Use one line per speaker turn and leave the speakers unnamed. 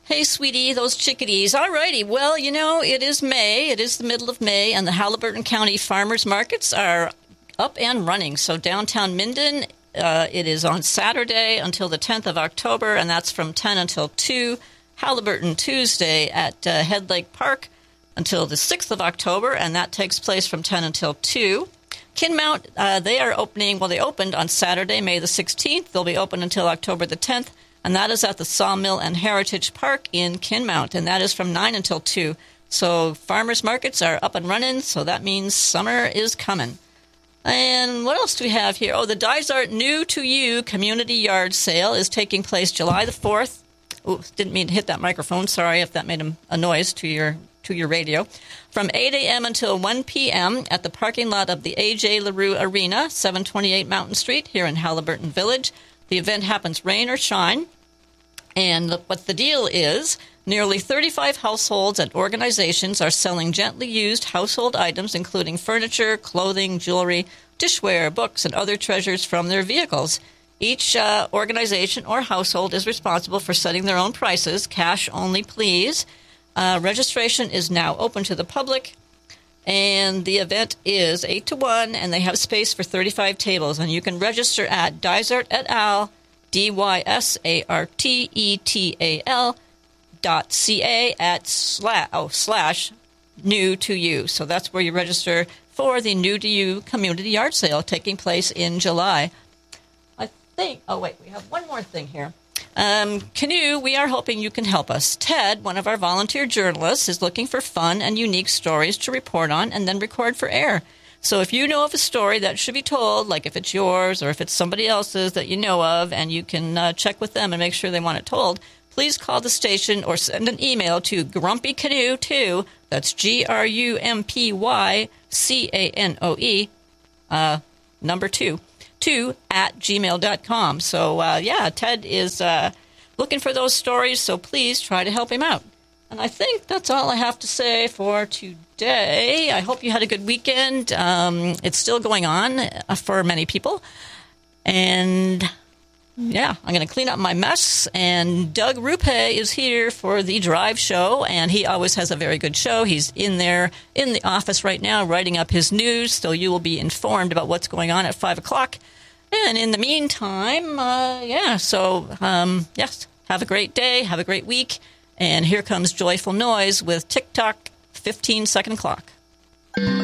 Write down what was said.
Hey, sweetie, those chickadees. All righty. Well, it is May. It is the middle of May, and the Haliburton County farmers markets are up and running. So downtown Minden, it is on Saturday until the 10th of October, and that's from 10 until 2. Haliburton Tuesday at Head Lake Park until the 6th of October, and that takes place from 10 until 2. Kinmount, they are opening, they opened on Saturday, May the 16th. They'll be open until October the 10th, and that is at the Sawmill and Heritage Park in Kinmount, and that is from 9 until 2. So farmers markets are up and running, so that means summer is coming. And what else do we have here? Oh, the Dysart New to You Community Yard Sale is taking place July the 4th. Oh, didn't mean to hit that microphone. Sorry if that made a noise to your radio. From 8 a.m. until 1 p.m. at the parking lot of the A.J. LaRue Arena, 728 Mountain Street, here in Haliburton Village. The event happens rain or shine. And what the deal is, nearly 35 households and organizations are selling gently used household items, including furniture, clothing, jewelry, dishware, books, and other treasures from their vehicles. Each organization or household is responsible for setting their own prices. Cash only, please. Registration is now open to the public, and the event is 8 to 1, and they have space for 35 tables. And you can register at Dysart et al., DYSARTETAL.ca at slash new to you. So that's where you register for the New to You Community Yard Sale taking place in July. We have one more thing here. Canoe, we are hoping you can help us. Ted, one of our volunteer journalists, is looking for fun and unique stories to report on and then record for air. So if you know of a story that should be told, like if it's yours or if it's somebody else's that you know of, and you can check with them and make sure they want it told, please call the station or send an email to grumpycanoe2, that's GRUMPYCANOE, number 2 at gmail.com. So, Ted is looking for those stories, so please try to help him out. And I think that's all I have to say for today. I hope you had a good weekend. It's still going on for many people. And, I'm going to clean up my mess. And Doug Rupe is here for the Drive Show, and he always has a very good show. He's in there in the office right now writing up his news, so you will be informed about what's going on at 5 o'clock. And in the meantime, yes, have a great day, have a great week. And here comes Joyful Noise with TikTok 15-second clock.